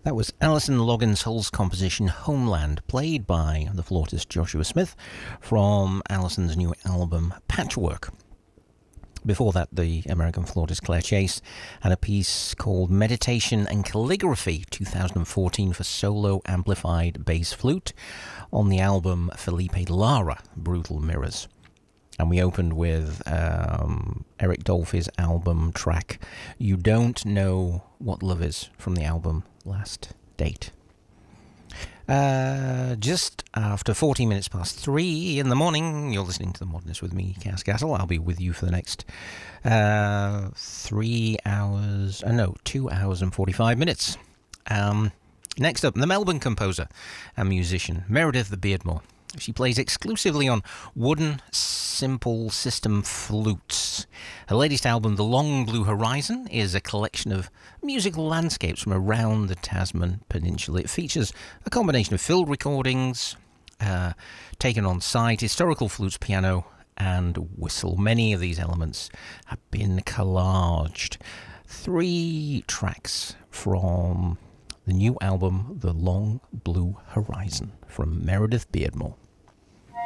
That was Alison Loggins Hull's composition Homeland, played by the flautist Joshua Smith from Alison's new album Patchwork. Before that, the American flautist Claire Chase had a piece called Meditation and Calligraphy 2014 for solo amplified bass flute on the album Felipe Lara, Brutal Mirrors. And we opened with Eric Dolphy's album track You Don't Know What Love Is from the album Last Date. Just after 14 minutes past 3 in the morning, you're listening to The Modernist with me, Cass Castle. I'll be with you for the next 2 hours and 45 minutes. Next up, the Melbourne composer and musician, Meredith Beardmore. She plays exclusively on wooden, simple system flutes. Her latest album, The Long Blue Horizon, is a collection of musical landscapes from around the Tasman Peninsula. It features a combination of field recordings, taken on site, historical flutes, piano, and whistle. Many of these elements have been collaged. 3 tracks from the new album, The Long Blue Horizon, from Meredith Beardmore.